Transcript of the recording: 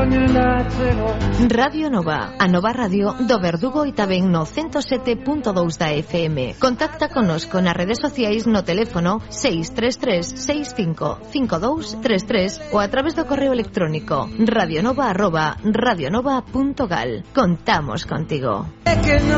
Radio Nova, a nova radio do Verdugo e tamén no 107.2 da FM. Contacta connosco nas redes sociais no teléfono 633-655233 ou a través do correo electrónico radionova@radionova.gal. Contamos contigo.